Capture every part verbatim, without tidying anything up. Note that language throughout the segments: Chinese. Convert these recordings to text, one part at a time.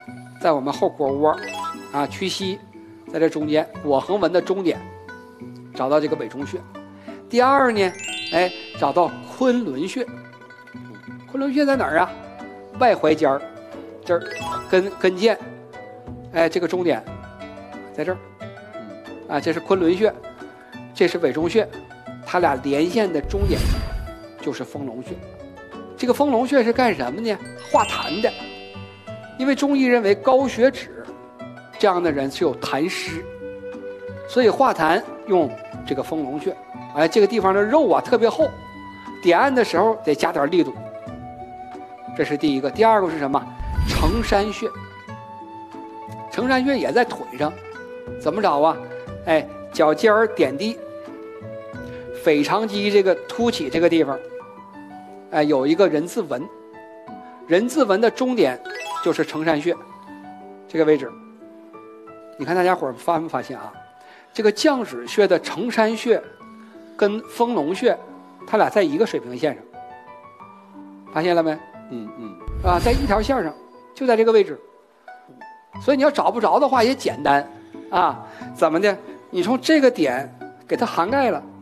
在我们后腘窝啊，屈膝，在这中间腘横纹的中点找到这个委中穴。第二呢，哎，找到昆仑穴。昆仑穴在哪儿啊？外踝尖儿，这儿跟跟腱，哎，这个中点在这儿，啊，这是昆仑穴，这是委中穴，它俩连线的中点就是丰隆穴。这个丰隆穴是干什么呢？化痰的，因为中医认为高血脂这样的人是有痰湿，所以化痰用这个丰隆穴。哎，这个地方的肉啊特别厚，点按的时候得加点力度。这是第一个。第二个是什么？承山穴。承山穴也在腿上，怎么找啊？哎，脚尖儿点地，腓肠肌这个凸起这个地方，哎，有一个人字纹，人字纹的中点就是承山穴，这个位置。你看大家伙发没发现啊？这个降脂穴的承山穴跟丰隆穴，它俩在一个水平线上，发现了没？ 嗯嗯， 啊，在一条线上，就在这个位置。所以你要找不着的话也简单啊，怎么的？你从这个点给它涵盖了，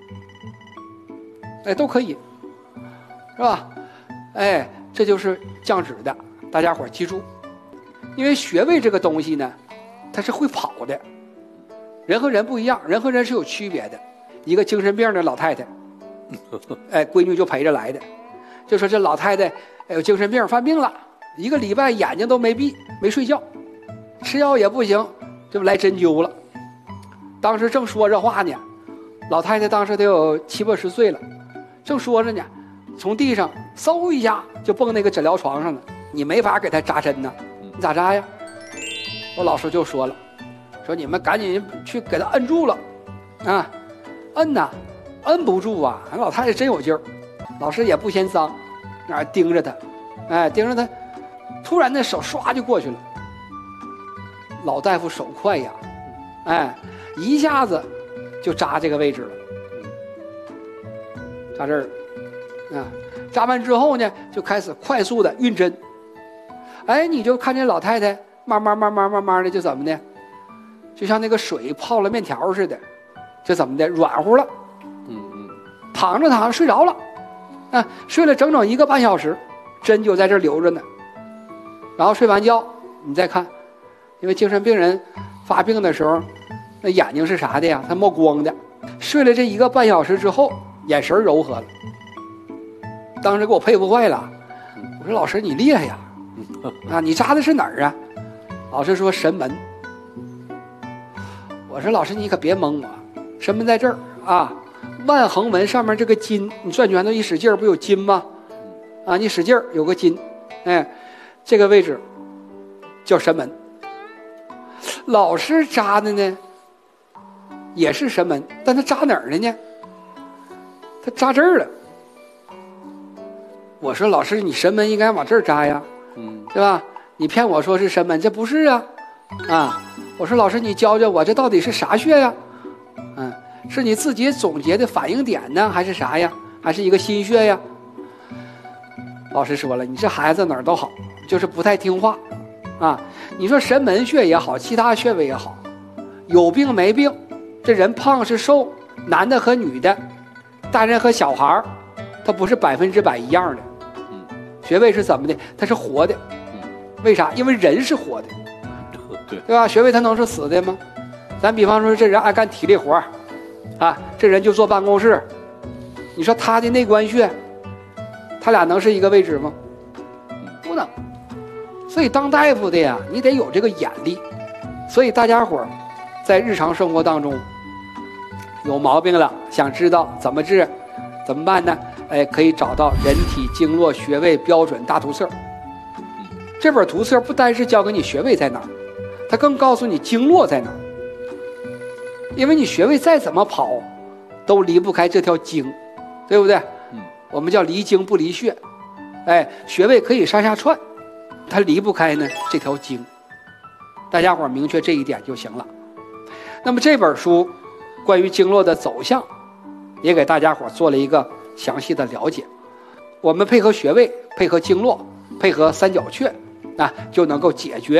哎，都可以，是吧？哎，这就是降脂的，大家伙记住，因为穴位这个东西呢，它是会跑的，人和人不一样，人和人是有区别的。一个精神病的老太太，哎，闺女就陪着来的，就说这老太太哎有精神病，犯病了，一个礼拜眼睛都没闭，没睡觉，吃药也不行，就来针灸了。当时正说这话呢，老太太当时得有七八十岁了，正说着呢，从地上嗖一下就蹦那个诊疗床上了。你没法给她扎针呢，你咋扎呀？我老师就说了，说你们赶紧去给她摁住了，啊，摁呐，摁不住啊，老太太真有劲儿。老师也不嫌脏，那儿盯着她，哎，盯着她，突然那手唰就过去了。老大夫手快呀，哎，一下子就扎这个位置了，扎这儿了，啊，扎完之后呢，就开始快速的运针，哎，你就看见老太太慢慢慢慢慢慢的就怎么的，就像那个水泡了面条似的，就怎么的软乎了， 嗯嗯， 躺着躺着睡着了，啊，睡了整整一个半小时，针就在这留着呢，然后睡完觉你再看。因为精神病人发病的时候，那眼睛是啥的呀？他冒光的。睡了这一个半小时之后，眼神柔和了。当时给我佩服坏了。我说老师你厉害呀！啊，你扎的是哪儿啊？老师说神门。我说老师你可别蒙我，神门在这儿啊，万横纹上面这个筋，你转拳头一使劲不有筋吗？啊，你使劲有个筋，哎，这个位置叫神门。老师扎的呢也是神门，但他扎哪儿了呢？他扎这儿了。我说老师你神门应该往这儿扎呀，嗯，对吧？你骗我说是神门，这不是啊，啊！我说老师你教教我这到底是啥穴呀？嗯，是你自己总结的反应点呢，还是啥呀？还是一个心穴呀？老师说了，你这孩子哪儿都好，就是不太听话。啊，你说神门穴也好，其他穴位也好，有病没病，这人胖是瘦，男的和女的，大人和小孩，他不是百分之百一样的。嗯，穴位是怎么的？它是活的。嗯，为啥？因为人是活的，对对吧？穴位它能是死的吗？咱比方说，这人爱干体力活，啊，这人就坐办公室，你说他的内关穴，他俩能是一个位置吗？不能。所以当大夫的呀，你得有这个眼力。所以大家伙在日常生活当中有毛病了，想知道怎么治，怎么办呢？哎，可以找到人体经络穴位标准大图册。这本图册不单是教给你穴位在哪儿，它更告诉你经络在哪儿。因为你穴位再怎么跑，都离不开这条经，对不对？嗯，我们叫离经不离穴。哎，穴位可以上下串。它离不开呢这条经，大家伙明确这一点就行了。那么这本书关于经络的走向，也给大家伙做了一个详细的了解。我们配合穴位，配合经络，配合三角穴，啊，就能够解决